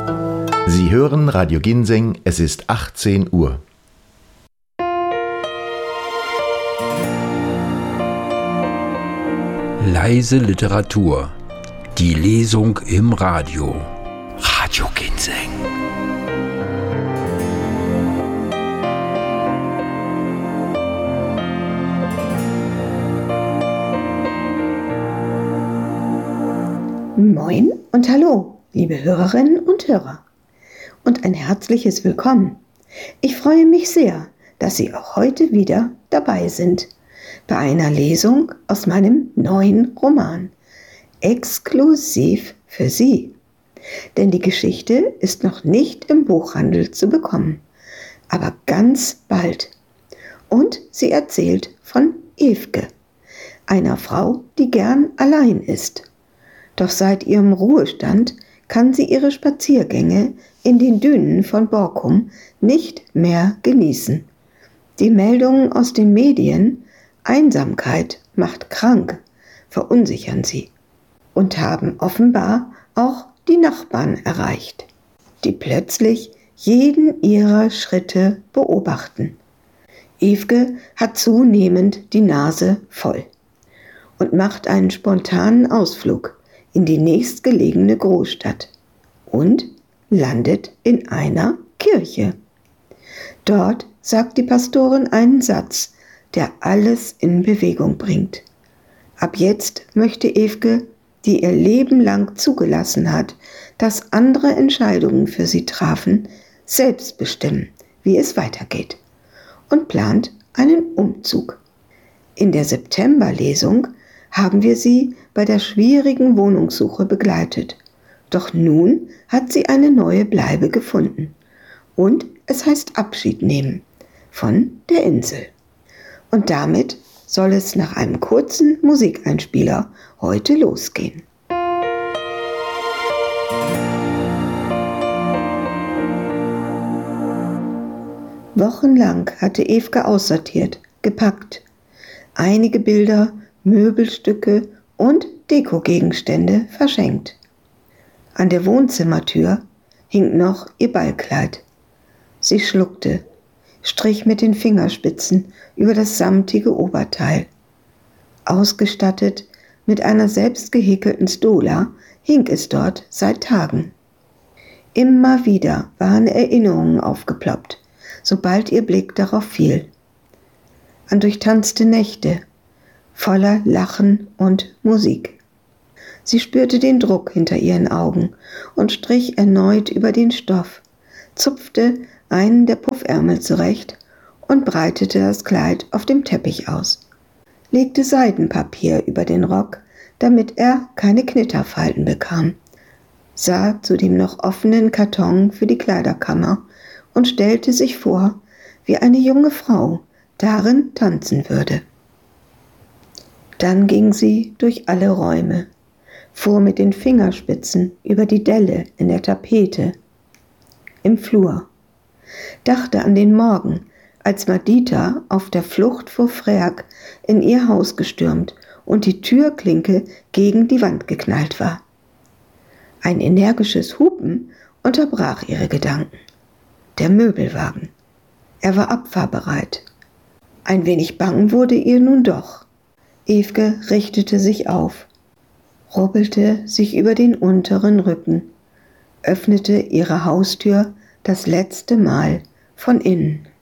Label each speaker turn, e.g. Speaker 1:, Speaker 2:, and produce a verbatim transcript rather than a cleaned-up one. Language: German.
Speaker 1: Sie hören Radio Ginseng, es ist achtzehn Uhr.
Speaker 2: Leise Literatur. Die Lesung im Radio. Radio Ginseng.
Speaker 3: Moin und hallo, liebe Hörerinnen und Hörer. Und ein herzliches Willkommen. Ich freue mich sehr, dass Sie auch heute wieder dabei sind bei einer Lesung aus meinem neuen Roman, exklusiv für Sie. Denn die Geschichte ist noch nicht im Buchhandel zu bekommen, aber ganz bald. Und sie erzählt von Ewke, einer Frau, die gern allein ist. Doch seit ihrem Ruhestand kann sie ihre Spaziergänge in den Dünen von Borkum nicht mehr genießen. Die Meldungen aus den Medien, Einsamkeit macht krank, verunsichern sie und haben offenbar auch die Nachbarn erreicht, die plötzlich jeden ihrer Schritte beobachten. Ewke hat zunehmend die Nase voll und macht einen spontanen Ausflug in die nächstgelegene Großstadt und landet in einer Kirche. Dort sagt die Pastorin einen Satz, der alles in Bewegung bringt. Ab jetzt möchte Ewke, die ihr Leben lang zugelassen hat, dass andere Entscheidungen für sie trafen, selbst bestimmen, wie es weitergeht, und plant einen Umzug. In der Septemberlesung haben wir sie bei der schwierigen Wohnungssuche begleitet. Doch nun hat sie eine neue Bleibe gefunden. Und es heißt Abschied nehmen von der Insel. Und damit soll es nach einem kurzen Musikeinspieler heute losgehen. Wochenlang hatte Ewke aussortiert, gepackt. Einige Bilder, Möbelstücke und Dekogegenstände verschenkt. An der Wohnzimmertür hing noch ihr Ballkleid. Sie schluckte, strich mit den Fingerspitzen über das samtige Oberteil. Ausgestattet mit einer selbst gehäkelten Stola hing es dort seit Tagen. Immer wieder waren Erinnerungen aufgeploppt, sobald ihr Blick darauf fiel. An durchtanzte Nächte, voller Lachen und Musik. Sie spürte den Druck hinter ihren Augen und strich erneut über den Stoff, zupfte einen der Puffärmel zurecht und breitete das Kleid auf dem Teppich aus, legte Seidenpapier über den Rock, damit er keine Knitterfalten bekam, sah zu dem noch offenen Karton für die Kleiderkammer und stellte sich vor, wie eine junge Frau darin tanzen würde. Dann ging sie durch alle Räume, fuhr mit den Fingerspitzen über die Delle in der Tapete, im Flur, dachte an den Morgen, als Madita auf der Flucht vor Freak in ihr Haus gestürmt und die Türklinke gegen die Wand geknallt war. Ein energisches Hupen unterbrach ihre Gedanken. Der Möbelwagen. Er war abfahrbereit. Ein wenig bang wurde ihr nun doch. Ewke richtete sich auf, robbelte sich über den unteren Rücken, öffnete ihre Haustür das letzte Mal von innen.